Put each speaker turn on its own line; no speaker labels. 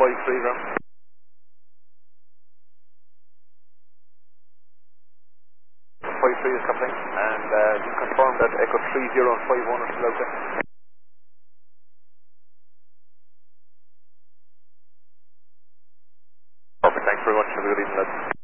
53 ground. 53 is coming, and you confirm that Echo 30 and 51 are still out there. Perfect, thanks very much. Have a good evening, lads.